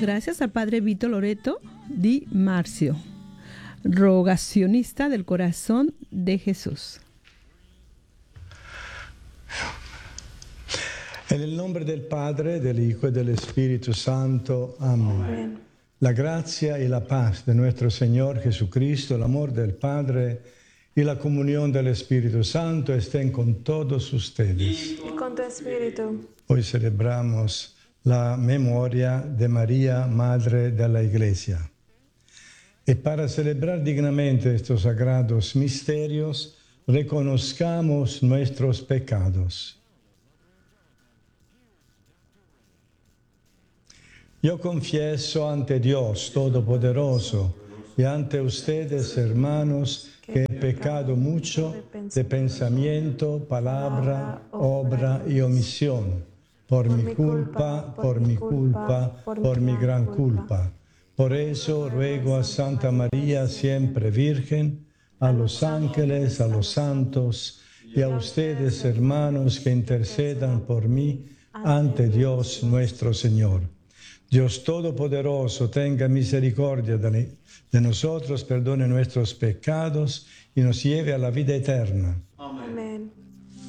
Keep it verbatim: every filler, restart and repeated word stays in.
gracias al Padre Vito Loreto Di Marcio, rogacionista del corazón de Jesús. En el nombre del Padre, del Hijo y del Espíritu Santo. Amén. Amén. La gracia y la paz de nuestro Señor Jesucristo, el amor del Padre y la comunión del Espíritu Santo estén con todos ustedes. Y con tu espíritu. Hoy celebramos la memoria de María, Madre de la Iglesia. Y para celebrar dignamente estos sagrados misterios, reconozcamos nuestros pecados. Yo confieso ante Dios Todopoderoso y ante ustedes, hermanos, que he pecado mucho de pensamiento, palabra, obra y omisión, por mi culpa, por mi culpa, por mi gran culpa. Por eso ruego a Santa María, siempre Virgen, a los ángeles, a los santos y a ustedes, hermanos, que intercedan por mí ante Dios nuestro Señor. Dios Todopoderoso tenga misericordia de, de nosotros, perdone nuestros pecados y nos lleve a la vida eterna. Amén.